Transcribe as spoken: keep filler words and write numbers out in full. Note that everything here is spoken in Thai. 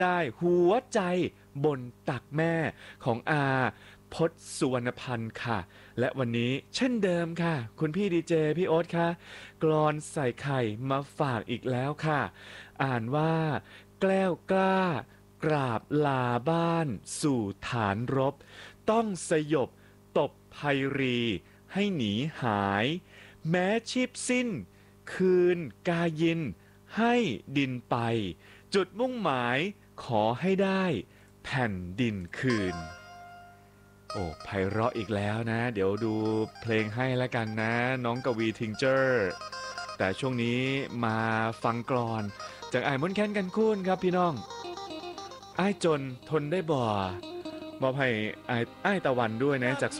ได้หัวใจบนตักแม่ของอาพจน์สุวรรณพันธ์ค่ะและวันนี้เช่นเดิมค่ะคุณพี่ดีเจพี่โอ๊ตค่ะกลอนใส่ไข่มาฝากอีกแล้วค่ะอ่านว่าแกล้วกล้ากราบลาบ้านสู่ฐานรบต้องสยบตบภัยรีให้หนีหายแม้ชีพสิ้นคืนกายินให้ดินไปจุดมุ่งหมายขอให้ได้แผ่นดินคืนโอ้ไพเราะอีกแล้วนะเดี๋ยวดูเพลงให้แล้วกันนะน้องกวีทิงเจอร์แต่ช่วงนี้มาฟังกลอนจากไอ้มนต์แค้นกันคุ้นครับพี่น้องไอ้จนทนได้บ่มอบให้ไอ้ไอ้ตะวันด้วยนะจาก